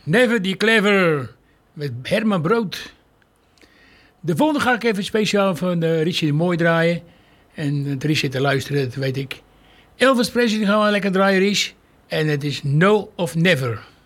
Never die Clever met Herman Brood. De volgende ga ik even speciaal van Richie de Mooi draaien. En het Richie te luisteren, dat weet ik. Elvis Presley gaan we lekker draaien, Rich. En het is No of Never.